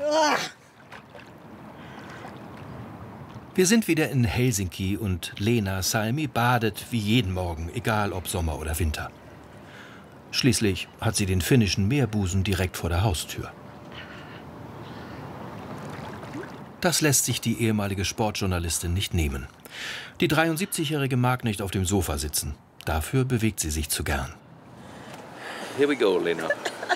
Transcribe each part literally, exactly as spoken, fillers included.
Wir sind wieder in Helsinki und Leena Salmi badet wie jeden Morgen, egal ob Sommer oder Winter. Schließlich hat sie den finnischen Meerbusen direkt vor der Haustür. Das lässt sich die ehemalige Sportjournalistin nicht nehmen. Die dreiundsiebzigjährige mag nicht auf dem Sofa sitzen. Dafür bewegt sie sich zu gern. Here we go, Leena.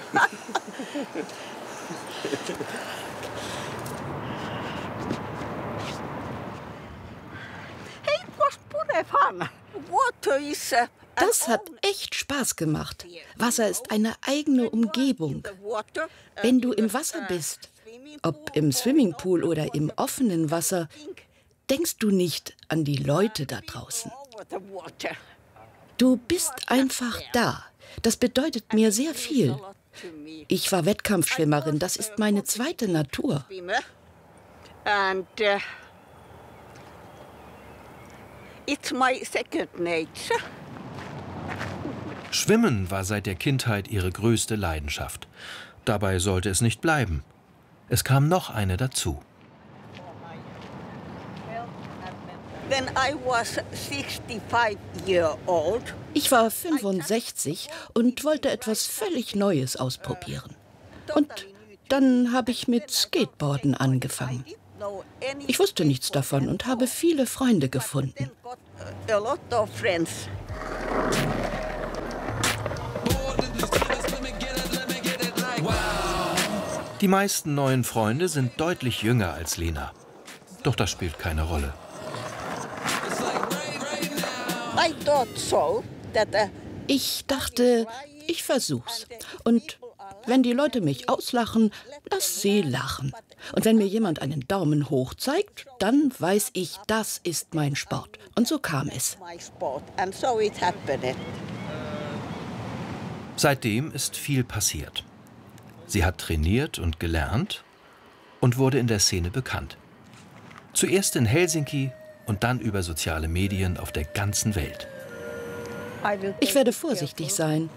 Das hat echt Spaß gemacht. Wasser ist eine eigene Umgebung. Wenn du im Wasser bist, ob im Swimmingpool oder im offenen Wasser, denkst du nicht an die Leute da draußen. Du bist einfach da. Das bedeutet mir sehr viel. Ich war Wettkampfschwimmerin, das ist meine zweite Natur. Schwimmen war seit der Kindheit ihre größte Leidenschaft. Dabei sollte es nicht bleiben. Es kam noch eine dazu. Ich war fünfundsechzig und wollte etwas völlig Neues ausprobieren. Und dann habe ich mit Skateboarden angefangen. Ich wusste nichts davon und habe viele Freunde gefunden. Die meisten neuen Freunde sind deutlich jünger als Leena. Doch das spielt keine Rolle. Ich dachte, ich versuch's. Und wenn die Leute mich auslachen, lass sie lachen. Und wenn mir jemand einen Daumen hoch zeigt, dann weiß ich, das ist mein Sport. Und so kam es. Seitdem ist viel passiert. Sie hat trainiert und gelernt und wurde in der Szene bekannt. Zuerst in Helsinki und dann über soziale Medien auf der ganzen Welt. Ich werde vorsichtig sein.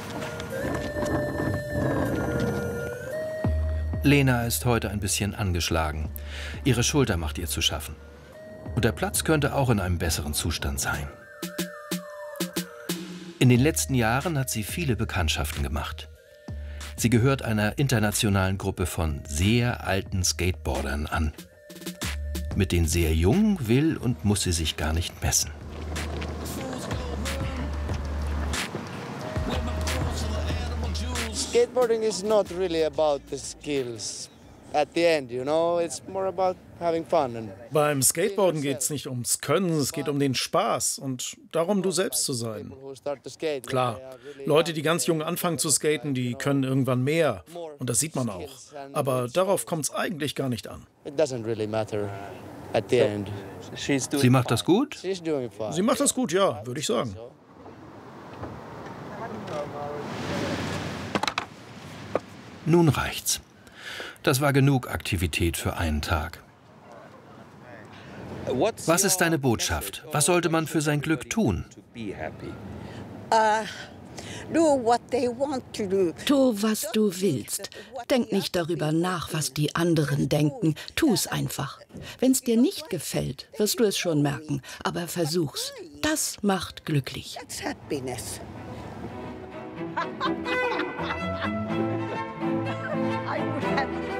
Leena ist heute ein bisschen angeschlagen. Ihre Schulter macht ihr zu schaffen. Und der Platz könnte auch in einem besseren Zustand sein. In den letzten Jahren hat sie viele Bekanntschaften gemacht. Sie gehört einer internationalen Gruppe von sehr alten Skateboardern an. Mit den sehr Jungen will und muss sie sich gar nicht messen. Skateboarding is not really about the skills at the end, you know, it's more about having fun. And Beim Skateboarden geht es nicht ums Können, es geht um den Spaß und darum, du selbst zu sein. Klar, Leute, die ganz jung anfangen zu skaten, die können irgendwann mehr und das sieht man auch. Aber darauf kommt es eigentlich gar nicht an. It doesn't really matter at the end. Sie macht das gut? She's doing fine. Sie macht das gut, ja, würde ich sagen. Nun reicht's. Das war genug Aktivität für einen Tag. Was ist deine Botschaft? Was sollte man für sein Glück tun? Tu, was du willst. Denk nicht darüber nach, was die anderen denken. Tu's einfach. Wenn's dir nicht gefällt, wirst du es schon merken. Aber versuch's. Das macht glücklich. I would have